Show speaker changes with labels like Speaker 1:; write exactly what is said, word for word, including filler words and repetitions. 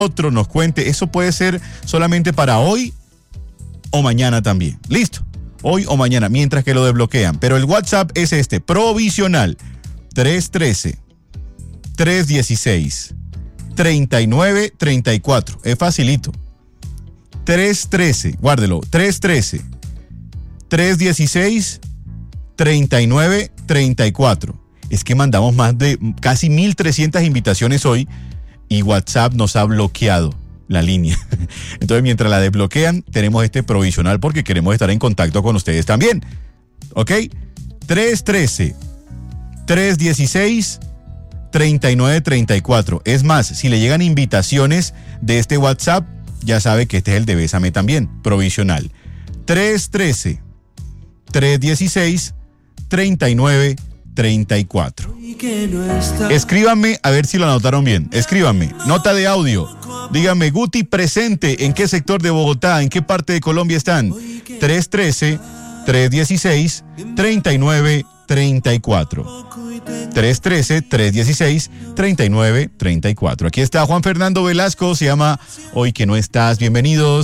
Speaker 1: otro nos cuente. Eso puede ser solamente para hoy o mañana también. Listo. Hoy o mañana, mientras que lo desbloquean. Pero el WhatsApp es este, provisional. tres uno tres, tres uno seis, tres nueve tres cuatro. Es facilito. tres uno tres, guárdelo. tres uno tres, tres uno seis, tres nueve tres cuatro. Es que mandamos más de casi mil trescientas invitaciones hoy y WhatsApp nos ha bloqueado la línea. Entonces, mientras la desbloquean, tenemos este provisional porque queremos estar en contacto con ustedes también. ¿Ok? tres uno tres, tres uno seis, tres nueve tres cuatro. Es más, si le llegan invitaciones de este WhatsApp, ya sabe que este es el de Bésame también, provisional. tres uno tres, tres uno seis, tres nueve tres cuatro. Escríbanme a ver si lo anotaron bien. Escríbanme, nota de audio. Díganme, Guti presente, ¿en qué sector de Bogotá? ¿En qué parte de Colombia están? tres uno tres, tres uno seis, tres nueve tres cuatro. tres uno tres, tres uno seis, tres nueve tres cuatro. Aquí está Juan Fernando Velasco, se llama Hoy que no estás. Bienvenidos.